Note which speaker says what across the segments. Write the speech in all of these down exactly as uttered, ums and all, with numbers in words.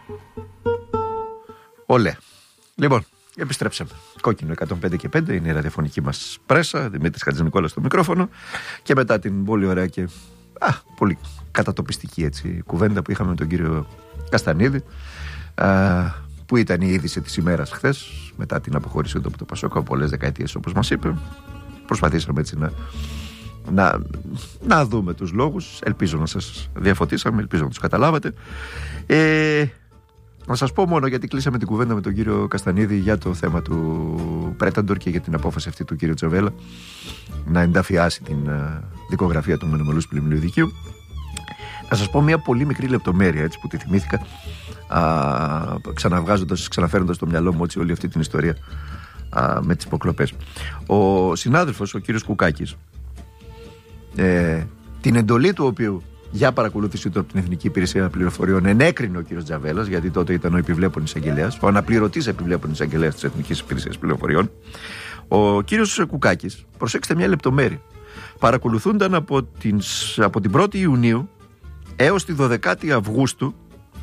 Speaker 1: Ολέ. Λοιπόν, επιστρέψαμε. Κόκκινο εκατόν πέντε και πέντε είναι η ραδιοφωνική μας πρέσα. Δημήτρης Χατζηνικόλας στο μικρόφωνο. Και μετά την πολύ ωραία και α, πολύ κατατοπιστική έτσι, κουβέντα που είχαμε με τον κύριο Καστανίδη, α, που ήταν η είδηση της ημέρας χθες, μετά την αποχώρησή του από το Πασόκ από πολλές δεκαετίες, όπως μας είπε. Προσπαθήσαμε έτσι να, να, να δούμε τους λόγους. Ελπίζω να σας διαφωτίσαμε, ελπίζω να τους καταλάβατε. Ε, να σας πω μόνο, γιατί κλείσαμε την κουβέντα με τον κύριο Καστανίδη για το θέμα του Πρέταντορ και για την απόφαση αυτή του κύριου Τζαβέλα να ενταφιάσει την uh, δικογραφία του Μονομελούς Πλημμυρίου Δικείου. Να σας πω μια πολύ μικρή λεπτομέρεια έτσι, που τη θυμήθηκα, uh, ξαναβγάζοντας, ξαναφέροντας στο μυαλό μου έτσι, όλη αυτή την ιστορία uh, με τις υποκλοπές. Ο συνάδελφος, ο κύριος Κουκάκης, ε, την εντολή του οποίου για παρακολούθηση του από την Εθνική Υπηρεσία Πληροφοριών ενέκρινε ο κύριος Τζαβέλας, γιατί τότε ήταν ο επιβλέπων εισαγγελέας, ο αναπληρωτής επιβλέπων εισαγγελέας της Εθνικής Υπηρεσίας Πληροφοριών. Ο κύριος Κουκάκης, προσέξτε μια λεπτομέρεια, παρακολουθούνταν από την, από την πρώτη Ιουνίου έως τη δωδεκάτη Αυγούστου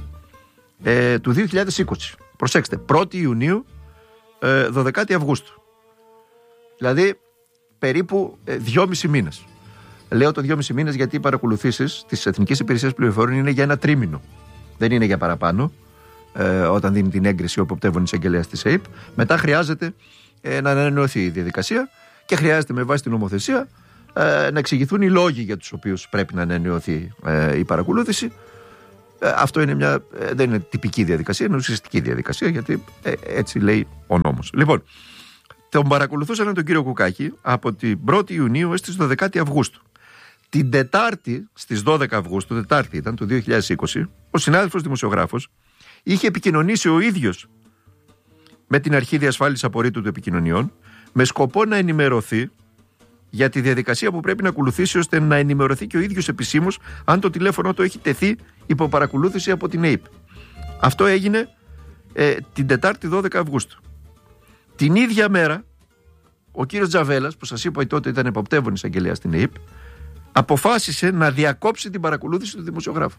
Speaker 1: ε, του δύο χιλιάδες είκοσι. Προσέξτε, πρώτη Ιουνίου, ε, δωδεκάτη Αυγούστου. Δηλαδή περίπου ε, δυόμισι μήνες. Λέω το δυόμισι μήνες γιατί οι παρακολουθήσεις της Εθνικής Υπηρεσίας Πληροφοριών είναι για ένα τρίμηνο. Δεν είναι για παραπάνω. Ε, όταν δίνει την έγκριση ο εποπτεύων εισαγγελέας της ΕΕΠ, μετά χρειάζεται ε, να ανανεωθεί η διαδικασία και χρειάζεται με βάση την νομοθεσία ε, να εξηγηθούν οι λόγοι για τους οποίους πρέπει να ανανεωθεί ε, η παρακολούθηση. Ε, αυτό είναι μια, ε, δεν είναι τυπική διαδικασία, είναι ουσιαστική διαδικασία, γιατί ε, έτσι λέει ο νόμος. Λοιπόν, τον παρακολουθούσαν τον κύριο Κουκάκη από την πρώτη Ιουνίου έως τη δωδεκάτη Αυγούστου. Την Τετάρτη, στις δώδεκα Αυγούστου, Τετάρτη ήταν του δύο χιλιάδες είκοσι, ο συνάδελφος δημοσιογράφος είχε επικοινωνήσει ο ίδιος με την Αρχή Διασφάλισης Απορρίτου του Επικοινωνιών με σκοπό να ενημερωθεί για τη διαδικασία που πρέπει να ακολουθήσει, ώστε να ενημερωθεί και ο ίδιος επισήμως αν το τηλέφωνο του έχει τεθεί υπό παρακολούθηση από την ΕΕΠ. Αυτό έγινε ε, την Τετάρτη δώδεκα Αυγούστου. Την ίδια μέρα ο κύριος Τζαβέλας, που σας είπα ότι τότε ήταν εποπτεύων εισαγγελέας στην ΕΕΠ, αποφάσισε να διακόψει την παρακολούθηση του δημοσιογράφου.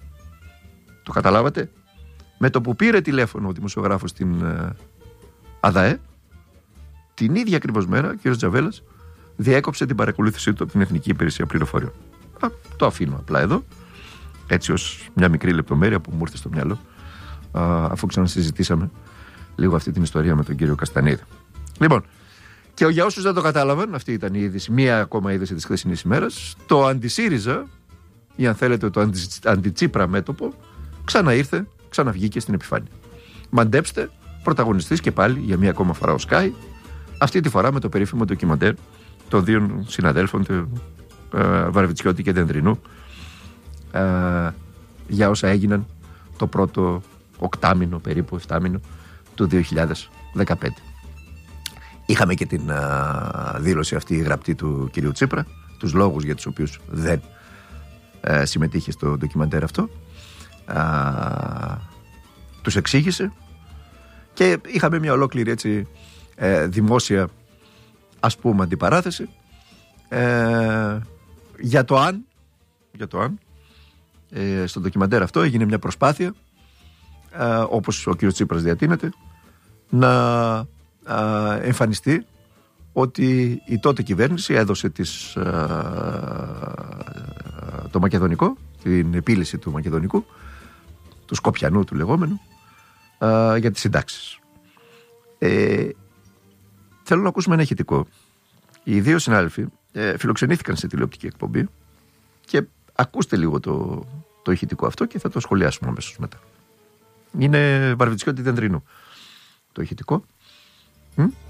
Speaker 1: Το καταλάβατε? Με το που πήρε τηλέφωνο ο δημοσιογράφος στην ε, ΑΔΑΕ, την ίδια ακριβώς μέρα ο κύριος Τζαβέλας διέκοψε την παρακολούθησή του από την Εθνική Υπηρεσία Πληροφοριών. Α, το αφήνω απλά εδώ, έτσι ως μια μικρή λεπτομέρεια που μου ήρθε στο μυαλό, α, αφού ξανασυζητήσαμε λίγο αυτή την ιστορία με τον κύριο Καστανίδη. Λοιπόν, και για όσους δεν το κατάλαβαν, αυτή ήταν η είδηση, μία ακόμα είδηση της χθεσινής ημέρας, το αντισύριζα, ή αν θέλετε το αντι, αντιτσίπρα μέτωπο, ξαναήρθε, ξαναβγήκε στην επιφάνεια. Μαντέψτε, πρωταγωνιστής και πάλι για μία ακόμα φορά ο Sky, αυτή τη φορά με το περίφημο ντοκιμαντέρ των δύο συναδέλφων, του ε, Βαρβιτσιώτη και Δενδρινού, ε, για όσα έγιναν το πρώτο οκτάμινο, περίπου εφτάμινο του δύο χιλιάδες δεκαπέντε. Είχαμε και την α, δήλωση αυτή γραπτή του κυρίου Τσίπρα, τους λόγους για τους οποίους δεν ε, συμμετείχε στο ντοκιμαντέρ αυτό. Α, τους εξήγησε και είχαμε μια ολόκληρη έτσι, ε, δημόσια, ας πούμε, αντιπαράθεση ε, για το αν, για το αν ε, στο ντοκιμαντέρ αυτό έγινε μια προσπάθεια, ε, όπως ο κύριος Τσίπρας διατείνεται, να εμφανιστεί ότι η τότε κυβέρνηση έδωσε τις, το μακεδονικό, την επίλυση του μακεδονικού, του σκοπιανού του λεγόμενου, για τις συντάξεις. Ε, θέλω να ακούσουμε ένα ηχητικό. Οι δύο συνάδελφοι ε, φιλοξενήθηκαν σε τηλεοπτική εκπομπή και ακούστε λίγο το, το ηχητικό αυτό και θα το σχολιάσουμε αμέσως μετά. Είναι Βαρβιτσιώτη Δενδρινού το ηχητικό. Mm?